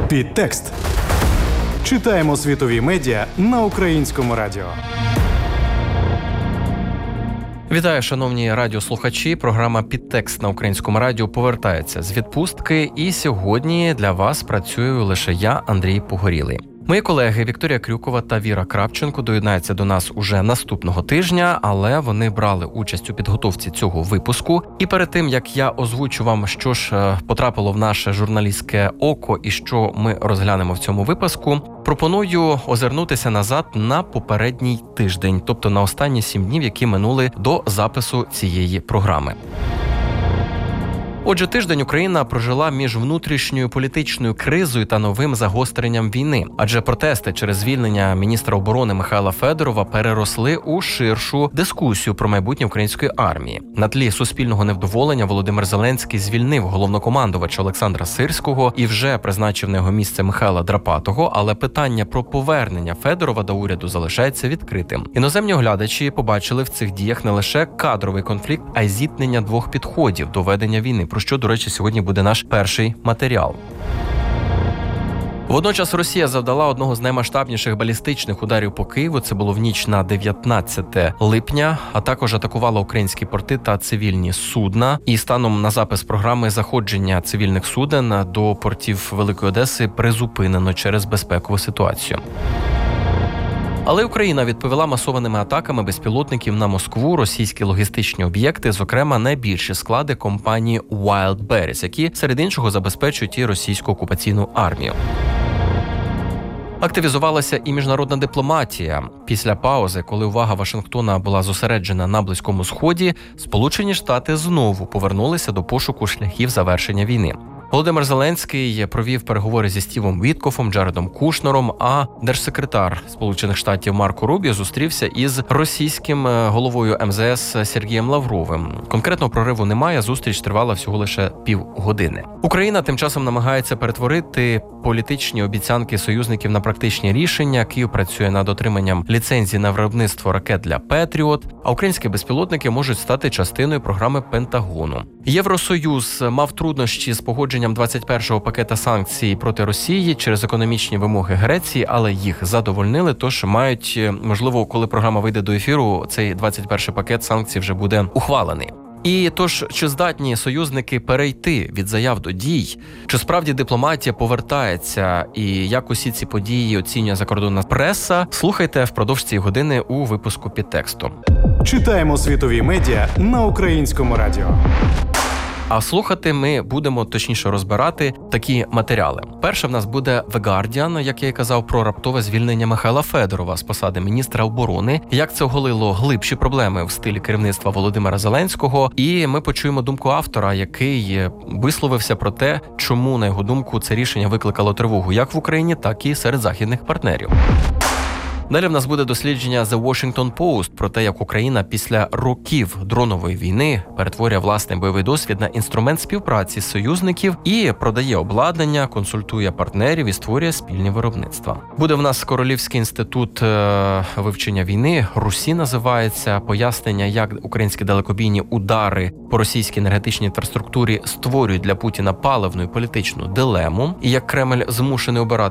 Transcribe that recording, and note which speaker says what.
Speaker 1: Підтекст. Читаємо світові медіа на українському радіо.
Speaker 2: Вітаю, шановні радіослухачі. Програма «Підтекст» на українському радіо повертається з відпустки. І сьогодні для вас працюю лише я, Андрій Погорілий. Мої колеги Вікторія Крюкова та Віра Крапченко доєднаються до нас уже наступного тижня, але вони брали участь у підготовці цього випуску. І перед тим, як я озвучу вам, що ж потрапило в наше журналістське око і що ми розглянемо в цьому випуску, пропоную озирнутися назад на попередній тиждень, тобто на останні 7 днів, які минули до запису цієї програми. Отже, тиждень Україна прожила між внутрішньою політичною кризою та новим загостренням війни. Адже протести через звільнення міністра оборони Михайла Федорова переросли у ширшу дискусію про майбутнє української армії. На тлі суспільного невдоволення Володимир Зеленський звільнив головнокомандувача Олександра Сирського і вже призначив на його місце Михайла Драпатого, але питання про повернення Федорова до уряду залишається відкритим. Іноземні оглядачі побачили в цих діях не лише кадровий конфлікт, а й зіткнення двох підходів до ведення війни, про що, до речі, сьогодні буде наш перший матеріал. Водночас Росія завдала одного з наймасштабніших балістичних ударів по Києву. Це було в ніч на 19 липня, а також атакувала українські порти та цивільні судна. І станом на запис програми заходження цивільних суден до портів Великої Одеси призупинено через безпекову ситуацію. Але Україна відповіла масованими атаками безпілотників на Москву, російські логістичні об'єкти, зокрема найбільші склади компанії Wildberries, які, серед іншого, забезпечують і російську окупаційну армію. Активізувалася і міжнародна дипломатія. Після паузи, коли увага Вашингтона була зосереджена на Близькому Сході, Сполучені Штати знову повернулися до пошуку шляхів завершення війни. Володимир Зеленський провів переговори зі Стівом Віткофом, Джаредом Кушнером, а держсекретар Сполучених Штатів Марко Рубіо зустрівся із російським головою МЗС Сергієм Лавровим. Конкретного прориву немає, зустріч тривала всього лише півгодини. Україна тим часом намагається перетворити політичні обіцянки союзників на практичні рішення. Київ працює над отриманням ліцензії на виробництво ракет для Петріот, а українські безпілотники можуть стати частиною програми Пентагону. Євросоюз мав труднощі з погодженням 21-го пакета санкцій проти Росії через економічні вимоги Греції, але їх задовольнили, тож мають, можливо, коли програма вийде до ефіру, цей 21-й пакет санкцій вже буде ухвалений. І тож, чи здатні союзники перейти від заяв до дій? Чи справді дипломатія повертається? І як усі ці події оцінює закордонна преса? Слухайте впродовж цієї години у випуску «Підтексту».
Speaker 1: Читаємо світові медіа на українському радіо.
Speaker 2: А слухати ми будемо, точніше розбирати такі матеріали. Перше в нас буде The Guardian, як я і казав, про раптове звільнення Михайла Федорова з посади міністра оборони, як це оголило глибші проблеми в стилі керівництва Володимира Зеленського. І ми почуємо думку автора, який висловився про те, чому, на його думку, це рішення викликало тривогу як в Україні, так і серед західних партнерів. Далі в нас буде дослідження The Washington Post про те, як Україна після років дронової війни перетворює власний бойовий досвід на інструмент співпраці союзників і продає обладнання, консультує партнерів і створює спільні виробництва. Буде в нас Королівський інститут вивчення війни, РУСІ називається, пояснення, як українські далекобійні удари по російській енергетичній інфраструктурі створюють для Путіна паливну і політичну дилему, і як Кремль змушений обирати